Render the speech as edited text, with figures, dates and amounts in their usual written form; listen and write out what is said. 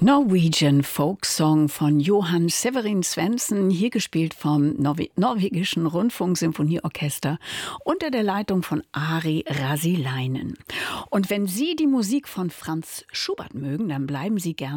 Norwegian Folksong von Johan Severin Svendsen, hier gespielt vom norwegischen Rundfunksymphonieorchester unter der Leitung von Ari Rasilainen. Und wenn Sie die Musik von Franz Schubert mögen, dann bleiben Sie gerne